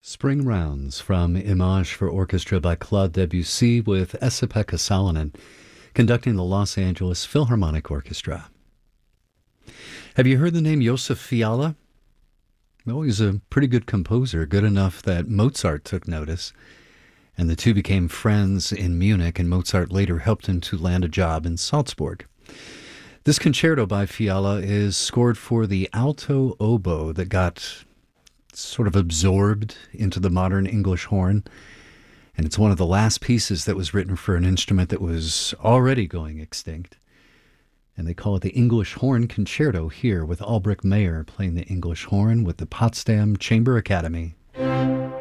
Spring Rounds from Image for Orchestra by Claude Debussy with Esa-Pekka Salonen conducting the Los Angeles Philharmonic Orchestra. Have you heard the name Josef Fiala? Well, he's a pretty good composer, good enough that Mozart took notice, and the two became friends in Munich, and Mozart later helped him to land a job in Salzburg. This concerto by Fiala is scored for the alto oboe that got sort of absorbed into the modern English horn, and it's one of the last pieces that was written for an instrument that was already going extinct. And they call it the English Horn Concerto here with Albrecht Meyer playing the English horn with the Potsdam Chamber Academy.